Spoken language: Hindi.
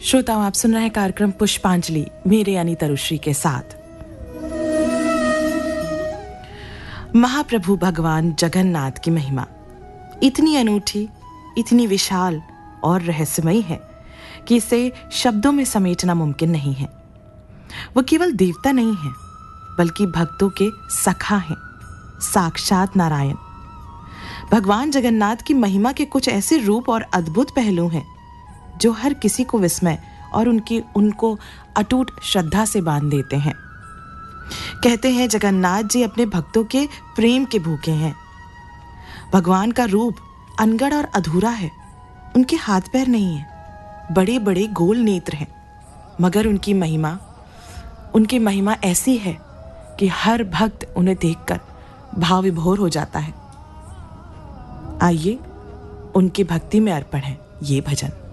श्रोताओं, आप सुन रहे हैं कार्यक्रम पुष्पांजलि मेरे यानी तरुश्री के साथ। महाप्रभु भगवान जगन्नाथ की महिमा इतनी अनूठी, इतनी विशाल और रहस्यमयी है कि इसे शब्दों में समेटना मुमकिन नहीं है। वो केवल देवता नहीं है, बल्कि भक्तों के सखा हैं, साक्षात नारायण। भगवान जगन्नाथ की महिमा के कुछ ऐसे रूप और अद्भुत पहलू हैं जो हर किसी को विस्मय और उनको अटूट श्रद्धा से बांध देते हैं। कहते हैं जगन्नाथ जी अपने भक्तों के प्रेम के भूखे हैं। भगवान का रूप अनगढ़ और अधूरा है। उनके हाथ पैर नहीं है, बड़े बड़े गोल नेत्र हैं, मगर उनकी महिमा ऐसी है कि हर भक्त उन्हें देखकर भाव विभोर हो जाता है। आइए उनकी भक्ति में अर्पण है ये भजन।